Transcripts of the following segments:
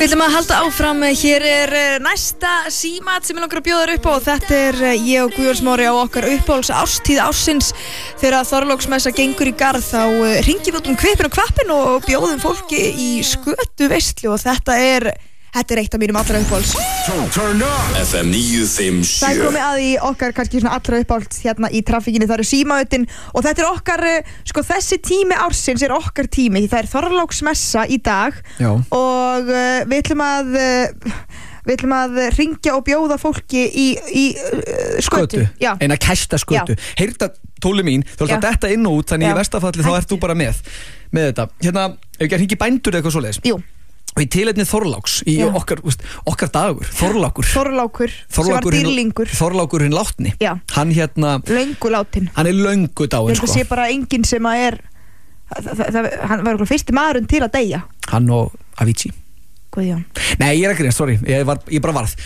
Við ætlum að halda áfram, hér næsta símat sem við langar að bjóða upp á og þetta ég og Guðjón Smári á okkar uppáhalds árstíð ársins. Þegar Þorláksmessa gengur í garð þá hringjum við út kvipin og kvappin og bjóðum fólki í skötu veislu og þetta er eitt af mínum allra uppáhalds. FM 957. Það komið að í okkar kannski svona allra uppáhalds hérna í traffíkinni, það símaötin og þetta okkar, sko þessi tími ársins okkar tími því það Þorláksmessa í dag. Já. Og við ætlum að hringja og bjóða fólki í skötu. Já. Eina kæsta skötu. Heyrta tóli mín, þú ætlar að detta inn og út þannig í verstafalli þá ert þú bara með þetta. Hérna, ef ekki að hringja bændur eða eitthvað svoleiðis. Jú. Og í tilefni Þorláks í okkar dagur, Þorlákur sem var dýrlingur. Þorlákur hinn látni. Já. Hann löngu látinn. Hann löngu dáinn, sko. Ég sé bara enginn sem að hann var okkur fyrsti maðurinn til að deyja. Hann og Avicii. Guðjón. Nei, ég að grínast, sorry. Ég bara varð.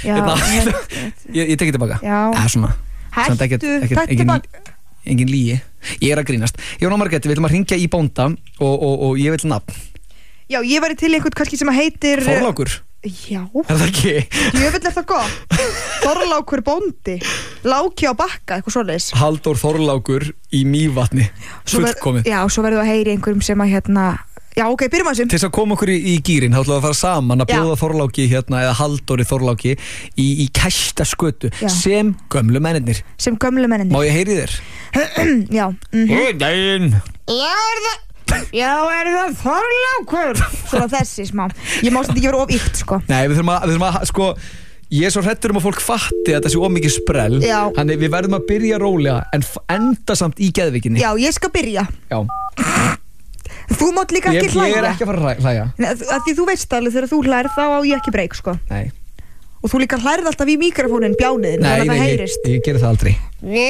Ég tekið tilbaka. Já. Svona. Hættu bak. Engin lígi. Ég að grínast. Ég og Margreti, við ætlum að hringja í bónda og ég vil nafn. Já, ég væri til einhvern kannski sem heitir Þorlákur. Já. Það ekki? Jöfull það gott. Þorlákur bóndi. Láki á Bakka, eitthvað svoleiðis. Halldór Þorlákur í Mývatni. Fullkomið. Já, svo verðum við að heyri einhverjum sem að Já, ok, byrjum að sem. Til þess að koma okkur í gýrin, þá ætlum við að fara saman að bjóða Þorláki eða Halldóri Þorláki í kæsta skötu. Já. Sem gömlu mennirnir. Má ég heyri þér? Já. Daginn. Já, það Þorlákur? Svona þessi smá. Ég má þetta ekki vera of ykt, sko. Nei, við þurfum að sko, ég svo hræddur að fólk fatti að þetta sé of mikið sprell. Já. Þannig við verðum að byrja rólega en enda samt í geðvikinni. Já, ég skal byrja. Já. Þú mátt líka ekki hlæja. Ég ekki að fara að hlæja. Nei, því þú veist alveg, þegar þú hlærð þá á ég ekki breyk, sko. Nei. Og þú líka hlærð alltaf í mikrofónin bjániðin, þannig að það heyrist. Nei, ég gerir það aldrei.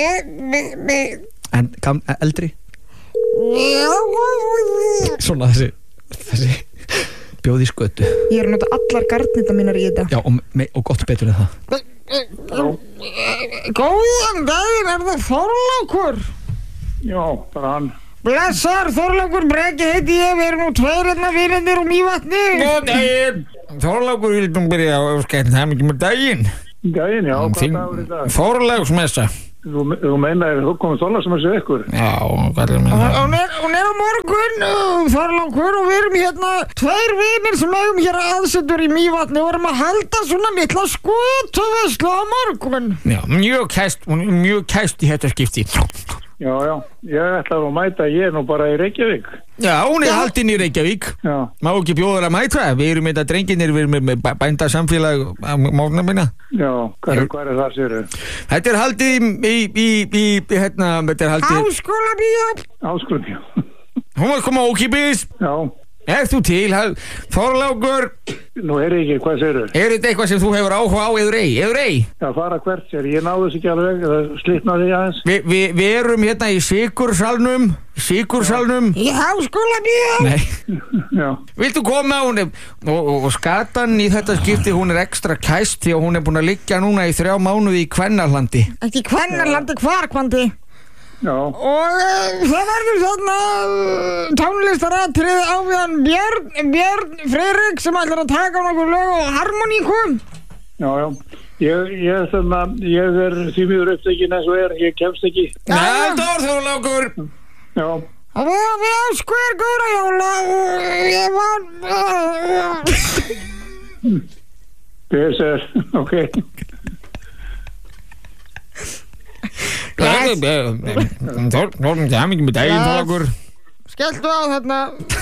En eldri? Svona þessi bjóði í skötu. Ég að nota allar garnirna mínar í þetta. Já, og gott betur en það. Góðan daginn, það Þorlákur? Já, bara hann. Blessar, Þorlákur Breki heiti ég, við erum nú tveir vinirnir um Mývatni. Góðan daginn. Þorlákur vildum byrja á skættin, það mikið með daginn. Daginn, já, hvað dagur í dag? Þorláksmessa. Þú meinaði þú komið Þorláksmessu ykkur? Já, hvað með það? Hún á morgun, Þorlákur, og við erum tveir vinir sem eigum aðsetur í Mývatni og erum að halda svona litla skötuveislu á morgun. Já, mjög kæst í þetta skipti. Já, ég ætla að mæta, ég nú bara í Reykjavík. Já, hún haldin í Reykjavík. Já. Má ekki bjóða að mæta, við erum þetta drengirnir, við erum með bændasamfélag á mórnabina. Já, hvað er það séru? Þetta haldið þetta haldið Háskólabíó. Hún var koma ókipis. Já. Þú til, Þorlákur? Nú ég ekki, hvað séru? Þetta eitthvað sem þú hefur áhuga á eður ei? Já, fara hvert sér, ég náðu þess ekki alveg, það slitnaði aðeins. Við erum í Sykursalnum. Í Háskólabíó? Nei. Já. Viltu koma og skatan í þetta skipti, hún ekstra kæst því að hún búin að liggja núna í 3 mánuði í Kvennalandi. Ekki Kvennalandi, hvar Kvandi? Já. Og það verður þarna tónlistaratriði á við Björn Friðrik sem ætlar að taka nokkur lög og harmoníkum. Já. Ég því miður upptekinn eins og ég kemst ekki. Nei, Þorlákur. Já. Við áskver góra jóla og ég var Péser, ok. Það er mikið með daginn, Þorlákur. Skelltu á þarna.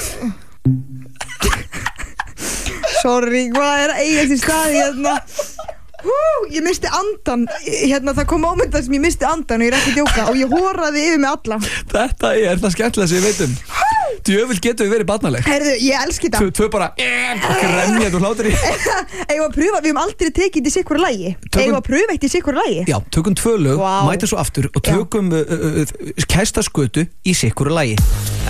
Sorry, hvað að eiga til staði hérna? Ég misti andan. Það kom móment sem ég misti andan og ég ekki að djóka og ég horaði yfir mig alla. Þetta það skemmtilega sem ég veit um. Djöfull getur við verið barnaleg. Herðu, ég elski það. Tvö bara gremja þú hlátur í. Eigum að pröfa, við höfum aldrei tekið þetta í sikkur lagi. Eigum að pröfa eitt í sikkur lagi. Já, tökum 2 lög, mætum svo aftur og tökum kæsta skötu í sikkur lagi.